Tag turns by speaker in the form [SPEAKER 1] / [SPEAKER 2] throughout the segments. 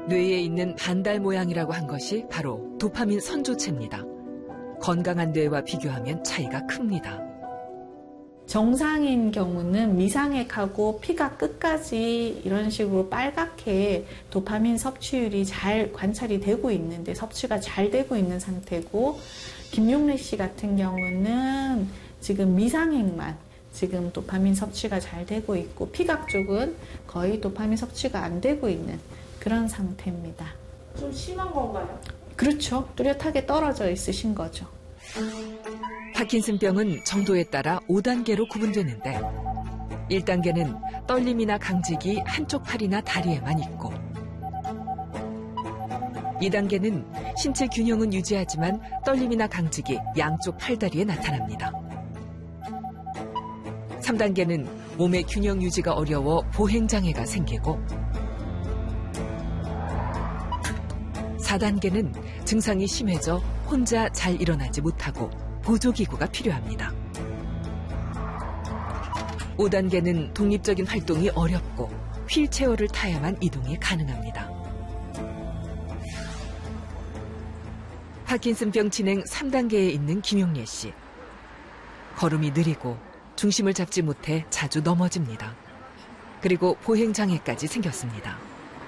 [SPEAKER 1] 뇌에 있는 반달 모양이라고 한 것이 바로 도파민 선조체입니다. 건강한 뇌와 비교하면 차이가 큽니다.
[SPEAKER 2] 정상인 경우는 미상액하고 피가 끝까지 이런 식으로 빨갛게 도파민 섭취율이 잘 관찰이 되고 있는데 섭취가 잘 되고 있는 상태고, 김용래 씨 같은 경우는 지금 미상액만 지금 도파민 섭취가 잘 되고 있고 피각 쪽은 거의 도파민 섭취가 안 되고 있는 그런 상태입니다.
[SPEAKER 3] 좀 심한 건가요?
[SPEAKER 2] 그렇죠. 뚜렷하게 떨어져 있으신 거죠.
[SPEAKER 1] 파킨슨병은 정도에 따라 5단계로 구분되는데 1단계는 떨림이나 강직이 한쪽 팔이나 다리에만 있고 2단계는 신체 균형은 유지하지만 떨림이나 강직이 양쪽 팔다리에 나타납니다. 3단계는 몸의 균형 유지가 어려워 보행장애가 생기고 4단계는 증상이 심해져 혼자 잘 일어나지 못하고 보조기구가 필요합니다. 5단계는 독립적인 활동이 어렵고 휠체어를 타야만 이동이 가능합니다. 파킨슨병 진행 3단계에 있는 김용래 씨. 걸음이 느리고 중심을 잡지 못해 자주 넘어집니다. 그리고 보행장애까지 생겼습니다.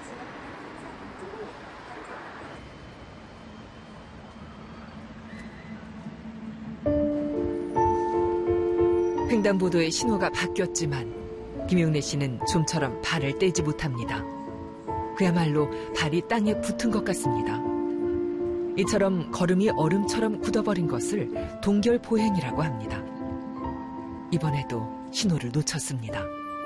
[SPEAKER 1] 횡단보도의 신호가 바뀌었지만 김용래 씨는 좀처럼 발을 떼지 못합니다. 그야말로 발이 땅에 붙은 것 같습니다. 이처럼 걸음이 얼음처럼 굳어버린 것을 동결보행이라고 합니다. 이번에도 신호를 놓쳤습니다.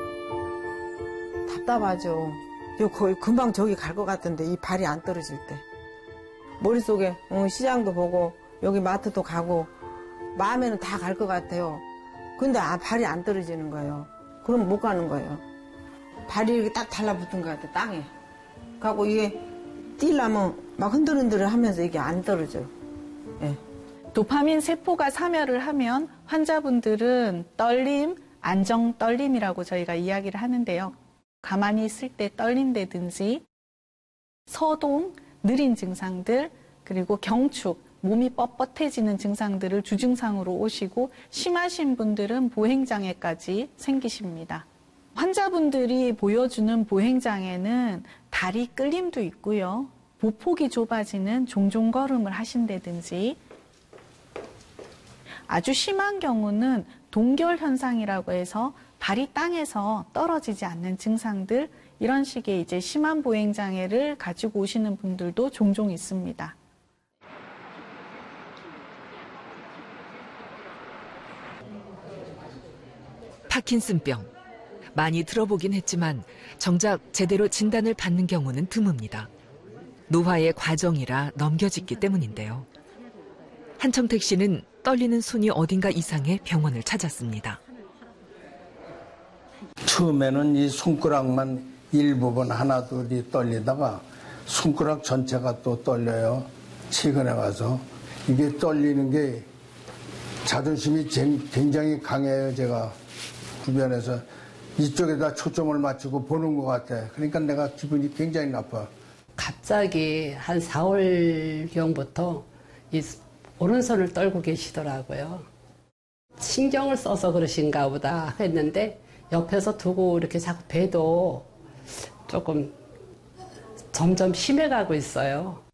[SPEAKER 4] 답답하죠. 거의 금방 저기 갈 것 같은데 이 발이 안 떨어질 때. 머릿속에 시장도 보고 여기 마트도 가고 마음에는 다 갈 것 같아요. 근데 발이 안 떨어지는 거예요. 그럼 못 가는 거예요. 발이 이렇게 딱 달라붙은 것 같아, 땅에. 그래갖고 이게 뛰려면 막 흔들흔들 하면서 이게 안 떨어져요. 예.
[SPEAKER 2] 도파민 세포가 사멸을 하면 환자분들은 떨림, 안정 떨림이라고 저희가 이야기를 하는데요. 가만히 있을 때 떨린다든지 서동, 느린 증상들, 그리고 경축, 몸이 뻣뻣해지는 증상들을 주증상으로 오시고 심하신 분들은 보행장애까지 생기십니다. 환자분들이 보여주는 보행장애는 다리 끌림도 있고요. 보폭이 좁아지는 종종걸음을 하신다든지 아주 심한 경우는 동결 현상이라고 해서 발이 땅에서 떨어지지 않는 증상들, 이런 식의 이제 심한 보행장애를 가지고 오시는 분들도 종종 있습니다.
[SPEAKER 1] 파킨슨병. 많이 들어보긴 했지만 정작 제대로 진단을 받는 경우는 드뭅니다. 노화의 과정이라 넘겨짓기 때문인데요. 한청택 씨는 떨리는 손이 어딘가 이상해 병원을 찾았습니다.
[SPEAKER 5] 처음에는 이 손가락만 일부분 하나 둘이 떨리다가 손가락 전체가 또 떨려요. 최근에 가서. 이게 떨리는 게 자존심이 굉장히 강해요. 제가 주변에서 이쪽에다 초점을 맞추고 보는 것 같아. 그러니까 내가 기분이 굉장히 나빠.
[SPEAKER 6] 갑자기 한 4월경부터 이 오른손을 떨고 계시더라고요. 신경을 써서 그러신가 보다 했는데 옆에서 두고 이렇게 자꾸 봬도 조금 점점 심해가고 있어요.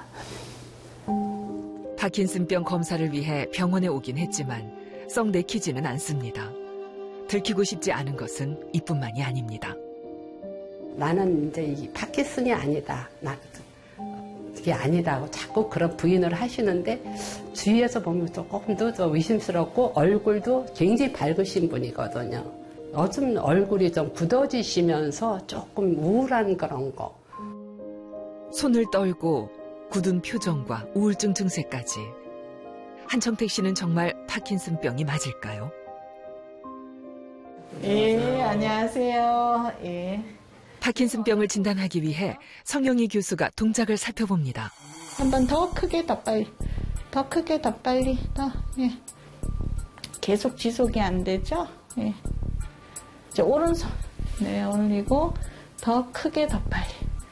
[SPEAKER 1] 파킨슨병 검사를 위해 병원에 오긴 했지만 썩 내키지는 않습니다. 들키고 싶지 않은 것은 이뿐만이 아닙니다.
[SPEAKER 6] 나는 이제 이 파킨슨이 아니다. 이게 아니다고 자꾸 그런 부인을 하시는데 주위에서 보면 조금 더 의심스럽고 얼굴도 굉장히 밝으신 분이거든요. 요즘 얼굴이 좀 굳어지시면서 조금 우울한 그런 거.
[SPEAKER 1] 손을 떨고 굳은 표정과 우울증 증세까지. 한청택 씨는 정말 파킨슨병이 맞을까요?
[SPEAKER 2] 예, 안녕하세요. 예.
[SPEAKER 1] 파킨슨병을 진단하기 위해 성영희 교수가 동작을 살펴봅니다.
[SPEAKER 2] 한 번 더 크게, 더 빨리. 더 크게, 더 빨리. 더, 예. 계속 지속이 안 되죠? 예. 이제 오른손. 네, 올리고, 더 크게, 더 빨리.